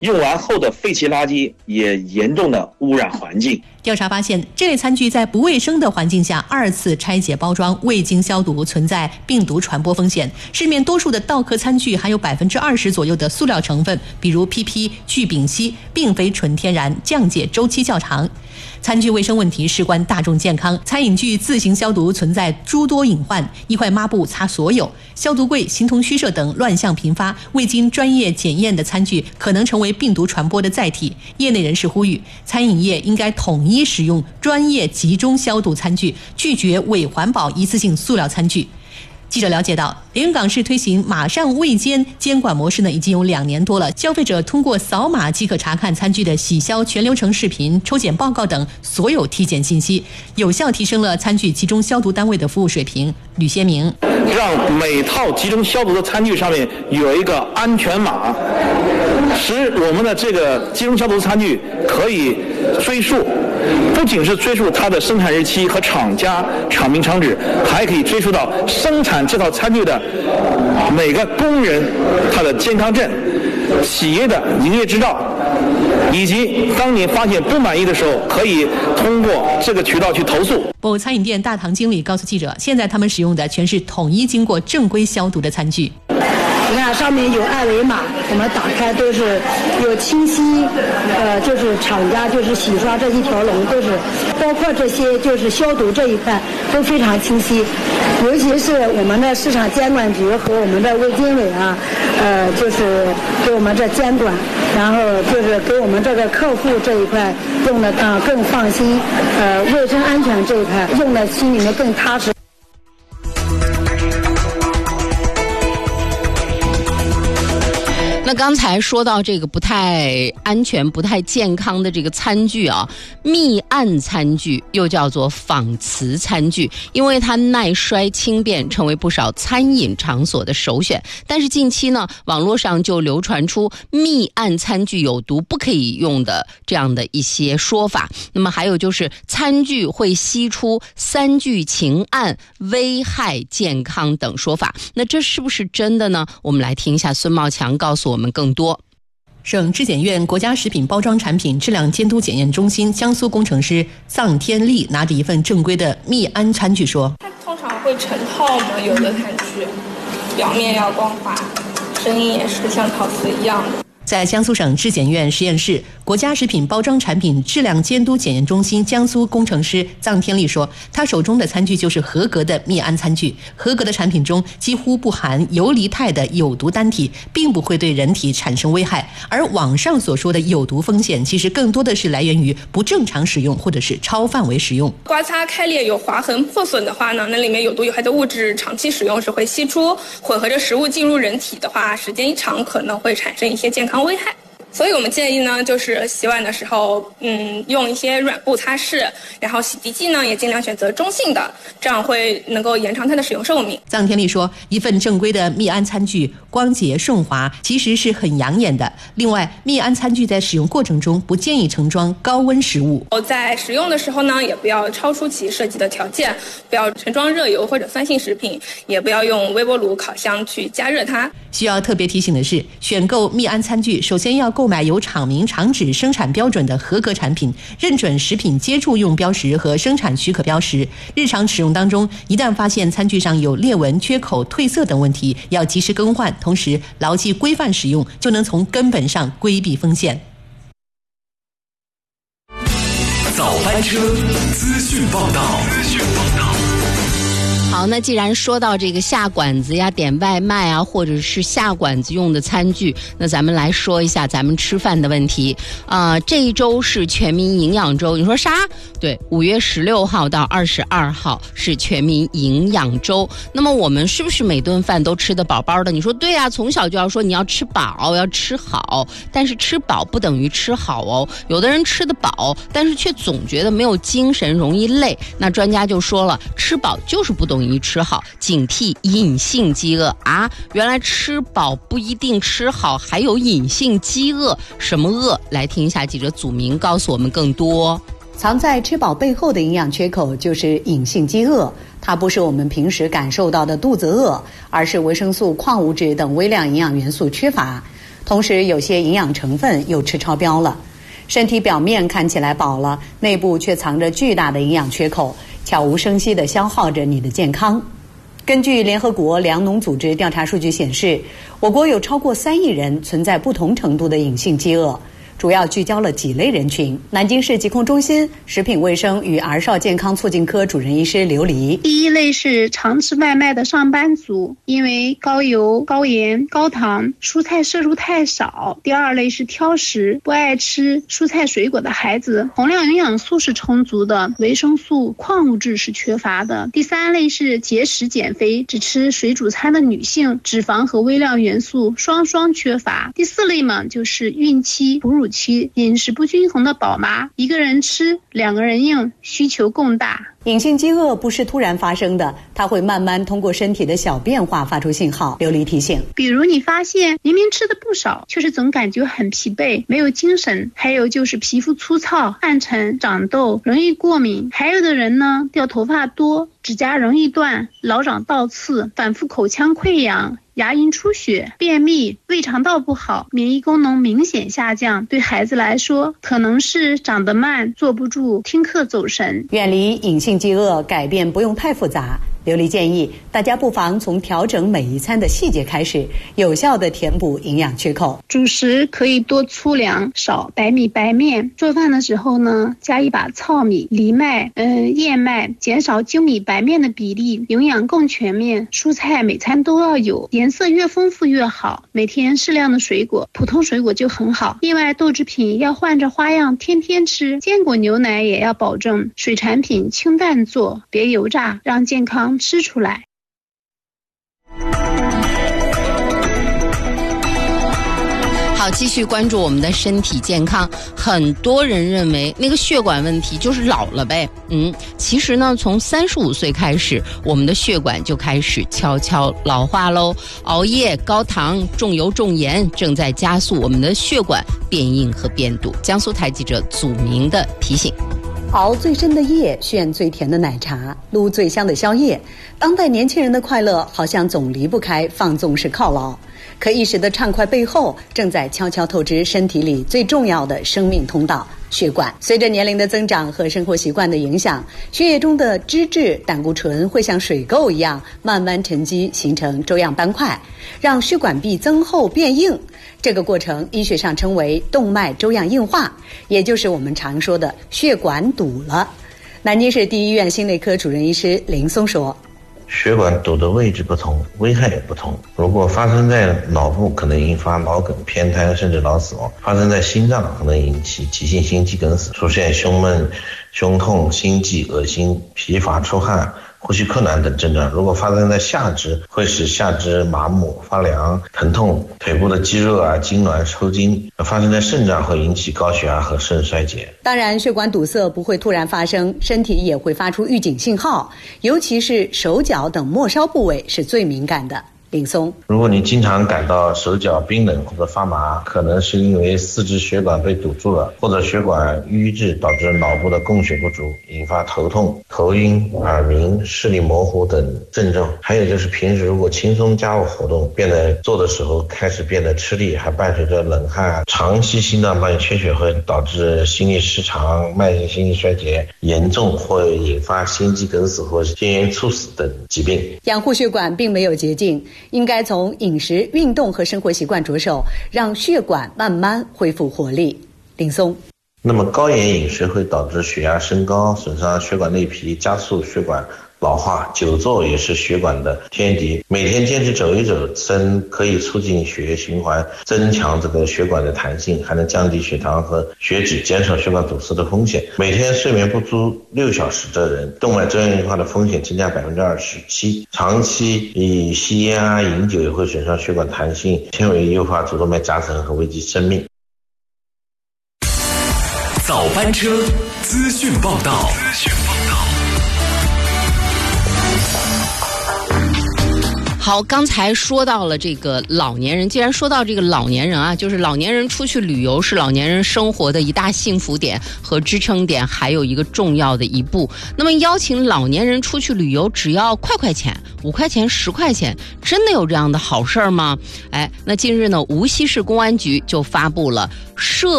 用完后的废弃垃圾也严重的污染环境。 调查发现，这类餐具在不卫生的环境下2次拆解包装，未经消毒，存在病毒传播风险。市面多数的稻壳餐具含有20%左右的塑料成分，比如 PP、聚丙烯，并非纯天然，降解周期较长。餐具卫生问题事关大众健康，餐饮具自行消毒存在诸多隐患，一块抹布擦所有，消毒柜形同虚设等乱象频发，未经专业检验的餐具可能成为病毒传播的载体。业内人士呼吁，餐饮业应该统一使用专业集中消毒餐具，拒绝伪环保一次性塑料餐具。记者了解到，连云港市推行马上卫监监管模式呢，已经有2年多了。消费者通过扫码即可查看餐具的洗消全流程视频、抽检报告等所有体检信息，有效提升了餐具集中消毒单位的服务水平。吕先明， 让每套集中消毒的餐具上面有一个安全码，使我们的这个集中消毒餐具可以追溯。不仅是追溯它的生产日期和厂家、厂名、厂址，还可以追溯到生产这套餐具的每个工人他的健康证、企业的营业执照，以及当你发现不满意的时候，可以通过这个渠道去投诉。 某餐饮店大堂经理告诉记者，现在他们使用的全是统一经过正规消毒的餐具。 你看上面有二维码，我们打开都是有清晰，就是厂家就是洗刷这一条龙都是，包括这些就是消毒这一块都非常清晰。尤其是我们的市场监管局和我们的卫监委啊，就是给我们这监管，然后就是给我们这个客户这一块用的更放心，卫生安全这一块用的心里面更踏实。 那刚才说到这个不太安全、不太健康的这个餐具啊，密暗餐具又叫做仿瓷餐具，因为它耐摔轻便，成为不少餐饮场所的首选。但是近期呢，网络上就流传出密暗餐具有毒、不可以用的这样的一些说法。那么还有就是餐具会析出三聚氰胺，危害健康等说法。那这是不是真的呢？我们来听一下孙茂强告诉我们更多。 省质检院国家食品包装产品质量监督检验中心江苏工程师臧天利拿着一份正规的密安餐具说， 它通常会成套嘛，有的餐具表面要光滑，声音也是像陶瓷一样的。 在江苏省质检院实验室国家食品包装产品质量监督检验中心江苏工程师臧天利说，他手中的餐具就是合格的密安餐具，合格的产品中几乎不含游离肽的有毒单体，并不会对人体产生危害。而网上所说的有毒风险，其实更多的是来源于不正常使用或者是超范围使用。 刮擦开裂有划痕破损的话呢，那里面有毒有害的物质长期使用是会析出，混合着食物进入人体的话，时间一长可能会产生一些健康危害。所以我们建议呢，就是洗碗的时候，用一些软布擦拭，然后洗涤剂呢也尽量选择中性的，这样会能够延长它的使用寿命。 臧天利说，一份正规的密安餐具光洁顺滑，其实是很养眼的。另外，密安餐具在使用过程中不建议盛装高温食物。 在使用的时候呢，也不要超出其设计的条件，不要盛装热油或者酸性食品，也不要用微波炉、烤箱去加热它。 需要特别提醒的是，选购密安餐具，首先要购买有厂名、厂址、生产标准的合格产品，认准食品接触用标识和生产许可标识。日常使用当中，一旦发现餐具上有裂纹、缺口、褪色等问题，要及时更换，同时牢记规范使用，就能从根本上规避风险。 早班车资讯报道。 好，那既然说到这个下馆子呀、点外卖啊，或者是下馆子用的餐具，那咱们来说一下咱们吃饭的问题。这一周是全民营养周，你说啥？对，5月16号到22号是全民营养周。那么我们是不是每顿饭都吃得饱饱的？你说对啊，从小就要说你要吃饱，要吃好，但是吃饱不等于吃好哦。有的人吃得饱，但是却总觉得没有精神，容易累。那专家就说了，吃饱就是不等于吃好，警惕隐性饥饿啊！原来吃饱不一定吃好，还有隐性饥饿，什么饿？来听一下记者祖明告诉我们更多。 藏在吃饱背后的营养缺口就是隐性饥饿，它不是我们平时感受到的肚子饿，而是维生素、矿物质等微量营养元素缺乏。 同时有些营养成分又吃超标了。身体表面看起来饱了，内部却藏着巨大的营养缺口，悄无声息地消耗着你的健康。根据联合国粮农组织调查数据显示，我国有超过3亿人存在不同程度的隐性饥饿，主要聚焦了几类人群。南京市疾控中心食品卫生与儿少健康促进科主任医师刘黎。 第一类是常吃外卖的上班族，因为高油、高盐、高糖，蔬菜摄入太少。第二类是挑食、不爱吃蔬菜水果的孩子，宏量营养素是充足的，维生素、矿物质是缺乏的。第三类是节食减肥，只吃水煮餐的女性，脂肪和微量元素双双缺乏。第四类嘛，就是孕期、哺乳期饮食不均衡的宝妈，一个人吃2个人硬，需求更大。 隐性饥饿不是突然发生的，它会慢慢通过身体的小变化发出信号。刘黎提醒， 比如你发现明明吃的不少，却是总感觉很疲惫，没有精神，还有就是皮肤粗糙、暗沉、长痘，容易过敏，还有的人呢掉头发多，指甲容易断，老长倒刺，反复口腔溃疡，牙龈出血，便秘，胃肠道不好，免疫功能明显下降。对孩子来说，可能是长得慢，坐不住，听课走神。 远离隐性饥饿，改变不用太复杂。刘黎建议大家不妨从调整每一餐的细节开始，有效地填补营养缺口。 主食可以多粗粮，少白米白面。做饭的时候呢，加一把糙米、藜麦、燕麦，减少精米白面的比例，营养更全面。蔬菜每餐都要有，颜色越丰富越好。每天适量的水果，普通水果就很好。另外豆制品要换着花样天天吃，坚果牛奶也要保证。水产品清淡做，别油炸，让健康吃出来。 好，继续关注我们的身体健康。很多人认为那个血管问题就是老了呗，其实呢，从35岁开始，我们的血管就开始悄悄老化喽。熬夜、高糖、重油重盐正在加速我们的血管变硬和变堵。江苏台记者祖明的提醒。 熬最深的夜，炫最甜的奶茶，撸最香的宵夜。当代年轻人的快乐好像总离不开放纵式犒劳，可一时的畅快背后，正在悄悄透支身体里最重要的生命通道——血管。随着年龄的增长和生活习惯的影响，血液中的脂质、胆固醇会像水垢一样慢慢沉积，形成粥样斑块，让血管壁增厚变硬。这个过程医学上称为动脉粥样硬化，也就是我们常说的血管堵了。南京市第一医院心内科主任医师林松说， 血管堵的位置不同，危害也不同。如果发生在脑部，可能引发脑梗、偏瘫甚至脑死亡；发生在心脏，可能引起急性心肌梗死，出现胸闷、胸痛、心悸、恶心、疲乏、出汗、呼吸困难等症状。如果发生在下肢，会使下肢麻木、发凉、疼痛，腿部的肌肉痉挛、抽筋。发生在肾脏，会引起高血压和肾衰竭。 当然，血管堵塞不会突然发生，身体也会发出预警信号，尤其是手脚等末梢部位是最敏感的。林松， 如果你经常感到手脚冰冷或者发麻，可能是因为四肢血管被堵住了，或者血管淤滞导致脑部的供血不足，引发头痛、头晕、耳鸣、视力模糊等症状。还有就是平时如果轻松家务活动做的时候开始变得吃力，还伴随着冷汗，长期心脏瓣缺血会导致心律失常、慢性心力衰竭，严重会引发心肌梗死或心源猝死等疾病。 养护血管并没有捷径，应该从饮食、运动和生活习惯着手，让血管慢慢恢复活力。林松， 那么高盐饮食会导致血压升高，损伤血管内皮，加速血管老化。久坐也是血管的天敌，每天坚持走一走，可以促进血液循环，增强这个血管的弹性，还能降低血糖和血脂，减少血管堵塞的风险。每天睡眠不足6小时的人，动脉粥样硬化的风险增加27%。长期以吸烟饮酒也会损伤血管弹性，纤维诱发主动脉夹层和危及生命。 早班车资讯报道。 好，刚才说到了这个老年人，既然说到这个老年人啊，就是老年人出去旅游是老年人生活的一大幸福点和支撑点，还有一个重要的一步。那么邀请老年人出去旅游只要块钱，5块钱、10块钱，真的有这样的好事儿吗？那近日呢，无锡市公安局就发布了涉